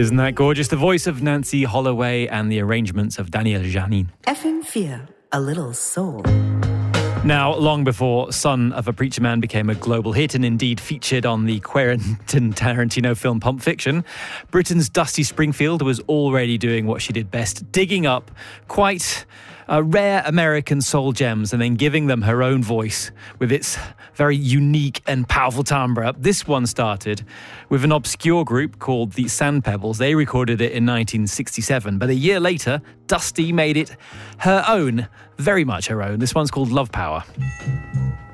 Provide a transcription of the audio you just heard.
Isn't that gorgeous? The voice of Nancy Holloway and the arrangements of Daniel Janin. FM4, a little soul. Now, long before Son of a Preacher Man became a global hit and indeed featured on the Quentin Tarantino film Pulp Fiction, Britain's Dusty Springfield was already doing what she did best, digging up quite rare American soul gems and then giving them her own voice with its very unique and powerful timbre. This one started with an obscure group called the Sand Pebbles. They recorded it in 1967, but a year later, Dusty made it her own, very much her own. This one's called Love Power.